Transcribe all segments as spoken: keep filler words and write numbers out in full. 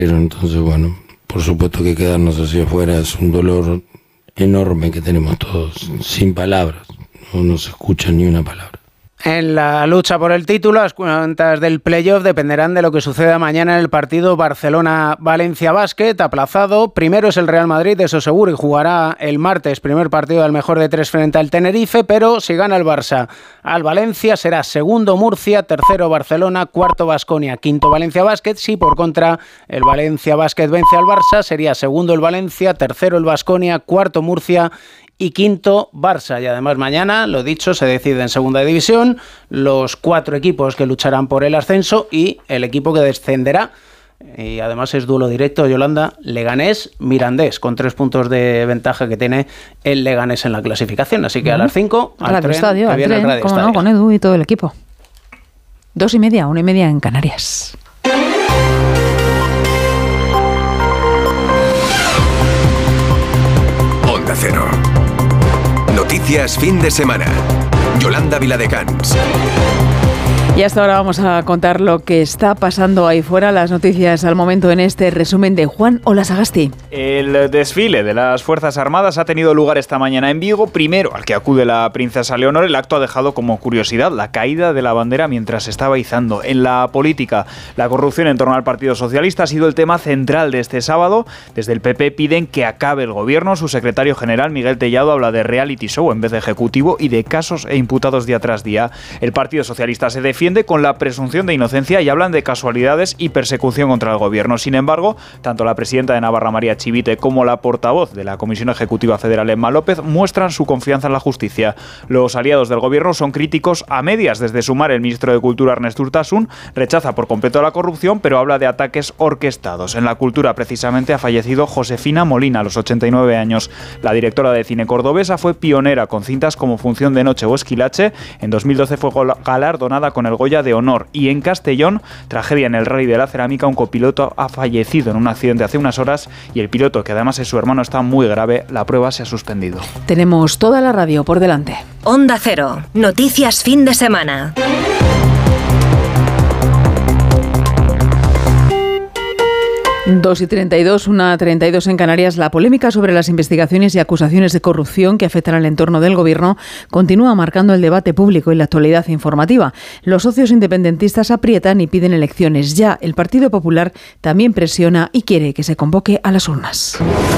Pero entonces, bueno, por supuesto que quedarnos hacia afuera es un dolor enorme que tenemos todos, sin palabras, no, no se escucha ni una palabra. En la lucha por el título, las cuentas del playoff dependerán de lo que suceda mañana en el partido Barcelona-Valencia Basket, aplazado. Primero es el Real Madrid, eso seguro, y jugará el martes, primer partido al mejor de tres frente al Tenerife, pero si gana el Barça al Valencia será segundo Murcia, tercero Barcelona, cuarto Baskonia, quinto Valencia Basket. Si por contra el Valencia Basket vence al Barça, sería segundo el Valencia, tercero el Baskonia, cuarto Murcia y quinto Barça. Y además mañana, lo dicho, se decide en segunda división los cuatro equipos que lucharán por el ascenso y el equipo que descenderá. Y además es duelo directo, Yolanda, Leganés-Mirandés, con tres puntos de ventaja que tiene el Leganés en la clasificación. Así que uh-huh. a las cinco, al Radio tren, Estadio, que al viene tren, el Radio cómo Estadio. No, con Edu y todo el equipo. Dos y media, una y media en Canarias. Onda Cero. Noticias fin de semana. Yolanda Viladecans. Y hasta ahora vamos a contar lo que está pasando ahí fuera, las noticias al momento en este resumen de Juan Olasagasti. El desfile de las Fuerzas Armadas ha tenido lugar esta mañana en Vigo, primero al que acude la princesa Leonor. El acto ha dejado como curiosidad la caída de la bandera mientras se estaba izando. En la política, la corrupción en torno al Partido Socialista ha sido el tema central de este sábado. Desde el P P piden que acabe el gobierno. Su secretario general, Miguel Tellado, habla de reality show en vez de ejecutivo y de casos e imputados día tras día. El Partido Socialista se defiende con la presunción de inocencia y hablan de casualidades y persecución contra el gobierno. Sin embargo, tanto la presidenta de Navarra, María Chivite, como la portavoz de la Comisión Ejecutiva Federal, Emma López, muestran su confianza en la justicia. Los aliados del gobierno son críticos a medias. Desde Sumar, el ministro de Cultura, Ernest Urtasun, rechaza por completo la corrupción, pero habla de ataques orquestados. En la cultura, precisamente, ha fallecido Josefina Molina, a los ochenta y nueve años. La directora de cine cordobesa fue pionera con cintas como Función de Noche o Esquilache. En dos mil doce fue galardonada con el Goya de Honor. Y en Castellón, tragedia en el Rally de la Cerámica, un copiloto ha fallecido en un accidente hace unas horas y el piloto, que además es su hermano, está muy grave. La prueba se ha suspendido. Tenemos toda la radio por delante. Onda Cero, noticias fin de semana. dos y treinta y dos, una treinta y dos en Canarias. La polémica sobre las investigaciones y acusaciones de corrupción que afectan al entorno del gobierno continúa marcando el debate público y la actualidad informativa. Los socios independentistas aprietan y piden elecciones ya. El Partido Popular también presiona y quiere que se convoque a las urnas.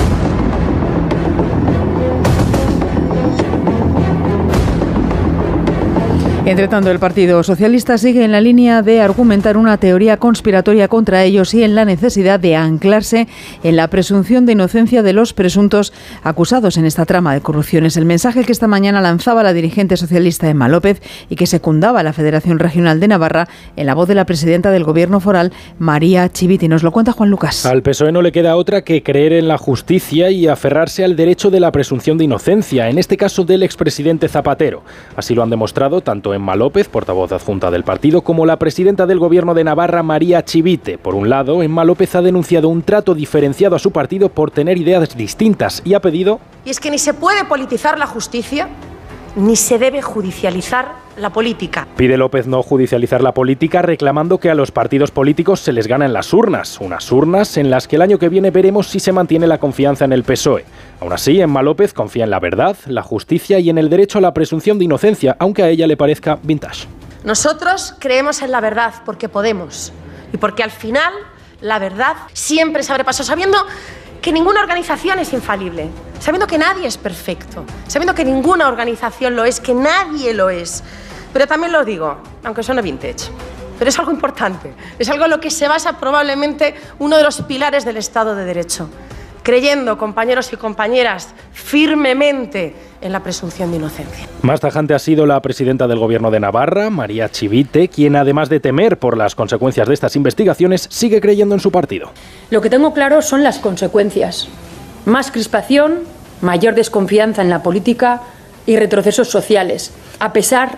Entre tanto, el Partido Socialista sigue en la línea de argumentar una teoría conspiratoria contra ellos y en la necesidad de anclarse en la presunción de inocencia de los presuntos acusados en esta trama de corrupción. Es el mensaje que esta mañana lanzaba la dirigente socialista Emma López y que secundaba la Federación Regional de Navarra en la voz de la presidenta del Gobierno foral, María Chivite. Nos lo cuenta Juan Lucas. Al P S O E no le queda otra que creer en la justicia y aferrarse al derecho de la presunción de inocencia, en este caso del expresidente Zapatero. Así lo han demostrado tanto Emma López, portavoz adjunta del partido, como la presidenta del Gobierno de Navarra, María Chivite. Por un lado, Emma López ha denunciado un trato diferenciado a su partido por tener ideas distintas y ha pedido... Y es que ni se puede politizar la justicia, ni se debe judicializar la política. Pide López no judicializar la política, reclamando que a los partidos políticos se les gana en las urnas. Unas urnas en las que el año que viene veremos si se mantiene la confianza en el P S O E. Aún así, Emma López confía en la verdad, la justicia y en el derecho a la presunción de inocencia, aunque a ella le parezca vintage. Nosotros creemos en la verdad porque podemos y porque al final la verdad siempre se abre paso, sabiendo que ninguna organización es infalible, sabiendo que nadie es perfecto, sabiendo que ninguna organización lo es, que nadie lo es. Pero también lo digo, aunque suene vintage, pero es algo importante, es algo en lo que se basa probablemente uno de los pilares del Estado de Derecho, creyendo, compañeros y compañeras, firmemente en la presunción de inocencia. Más tajante ha sido la presidenta del Gobierno de Navarra, María Chivite, quien además de temer por las consecuencias de estas investigaciones, sigue creyendo en su partido. Lo que tengo claro son las consecuencias. Más crispación, mayor desconfianza en la política y retrocesos sociales. A pesar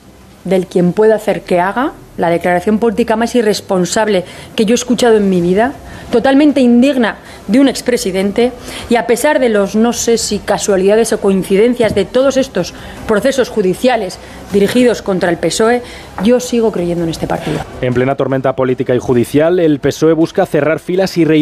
del quien pueda hacer que haga, la declaración política más irresponsable que yo he escuchado en mi vida, totalmente indigna de un expresidente, y a pesar de los no sé si casualidades o coincidencias de todos estos procesos judiciales dirigidos contra el P S O E, yo sigo creyendo en este partido. En plena tormenta política y judicial, el P S O E busca cerrar filas y reivindicar